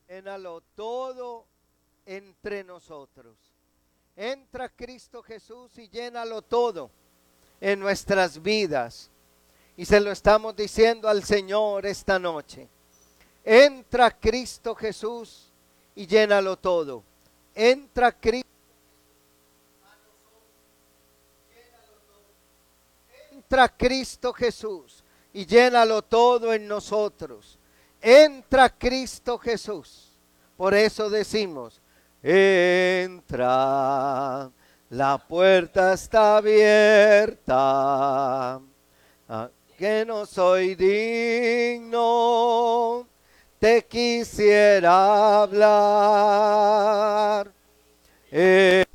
Llénalo todo entre nosotros. Entra Cristo Jesús y llénalo todo en nuestras vidas. Y se lo estamos diciendo al Señor esta noche. Entra Cristo Jesús y llénalo todo. Entra Cristo. Entra Cristo Jesús y llénalo todo en nosotros. Entra Cristo Jesús. Por eso decimos, entra, la puerta está abierta, que no soy digno, te quisiera hablar.